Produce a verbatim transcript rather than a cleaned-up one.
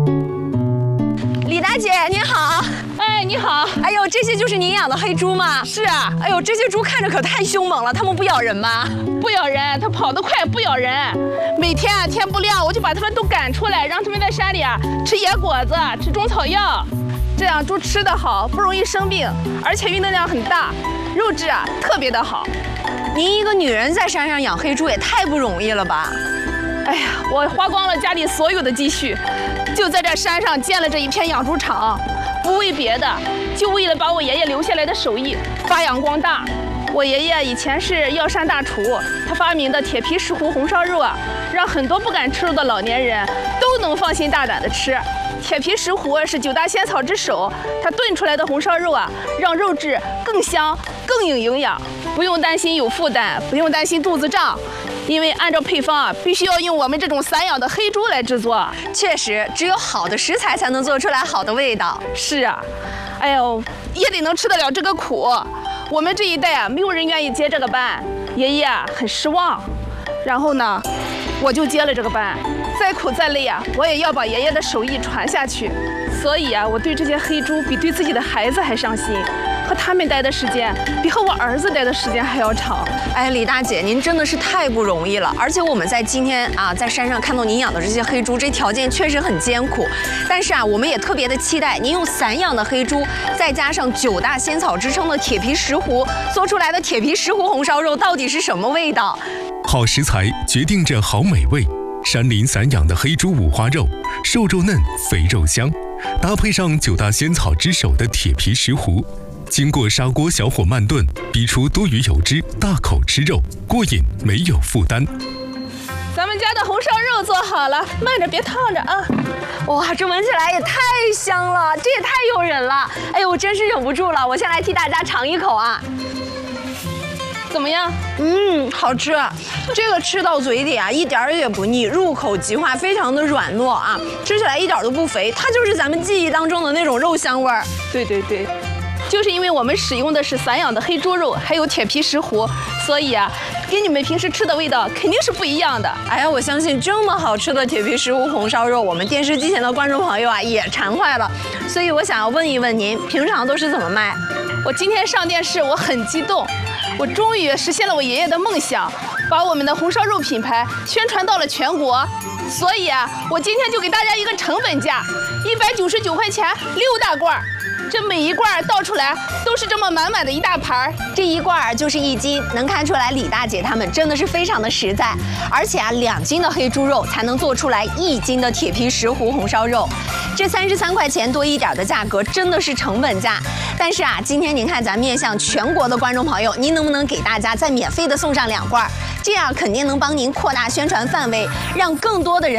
李大姐您好。 哎，你好。 哎呦，这些就是您养的黑猪吗？ 是啊。 哎呦，这些猪看着可太凶猛了，它们不咬人吗？ 不咬人，它跑得快，不咬人。每天啊天不亮我就把它们都赶出来，让它们在山里啊吃野果子，吃中草药，这样猪吃得好，不容易生病，而且运动量很大，肉质啊特别的好。 您一个女人在山上养黑猪也太不容易了吧？ 哎呀，我花光了家里所有的积蓄，就在这山上建了这一片养猪场，不为别的，就为了把我爷爷留下来的手艺发扬光大。我爷爷以前是药膳大厨，他发明的铁皮石斛红烧肉啊，让很多不敢吃肉的老年人都能放心大胆的吃。铁皮石斛是九大仙草之首，它炖出来的红烧肉啊，让肉质更香更有营养，不用担心有负担，不用担心肚子胀。因为按照配方啊，必须要用我们这种散养的黑猪来制作。 确实，只有好的食材才能做出来好的味道。 是啊，哎呦，也得能吃得了这个苦。我们这一代啊，没有人愿意接这个班，爷爷啊很失望。然后呢，我就接了这个班，再苦再累啊，我也要把爷爷的手艺传下去。所以啊，我对这些黑猪比对自己的孩子还上心。和他们待的时间比和我儿子待的时间还要长。 哎，李大姐，您真的是太不容易了。而且我们在今天啊，在山上看到您养的这些黑猪，这条件确实很艰苦。但是啊，我们也特别的期待您用散养的黑猪，再加上九大仙草之称的铁皮石斛，做出来的铁皮石斛红烧肉到底是什么味道？ 好食材决定着好美味。山林散养的黑猪五花肉，瘦肉嫩，肥肉香，搭配上九大仙草之首的铁皮石斛。经过砂锅小火慢炖，逼出多余油脂，大口吃肉，过瘾没有负担。 咱们家的红烧肉做好了，慢着别烫着啊！ 哇，这闻起来也太香了，这也太诱人了！哎呦，我真是忍不住了，我先来替大家尝一口啊。 怎么样？ 嗯，好吃。这个吃到嘴里啊，一点儿也不腻，入口即化，非常的软糯啊，吃起来一点都不肥，它就是咱们记忆当中的那种肉香味儿。 对对对。就是因为我们使用的是散养的黑猪肉，还有铁皮石斛，所以啊，跟你们平时吃的味道肯定是不一样的。 哎呀，我相信这么好吃的铁皮石斛红烧肉，我们电视机前的观众朋友啊也馋坏了。所以我想要问一问您，平常都是怎么卖？ 我今天上电视，我很激动，我终于实现了我爷爷的梦想，把我们的红烧肉品牌宣传到了全国。所以啊，我今天就给大家一个成本价，一百九十九块钱六大罐。这每一罐倒出来都是这么满满的一大盘， 这一罐就是一斤，能看出来李大姐他们真的是非常的实在。而且啊，两斤的黑猪肉才能做出来一斤的铁皮石斛红烧肉，这三十三块钱多一点的价格真的是成本价。但是啊，今天您看咱面向全国的观众朋友，您能不能给大家再免费的送上两罐？这样肯定能帮您扩大宣传范围，让更多的人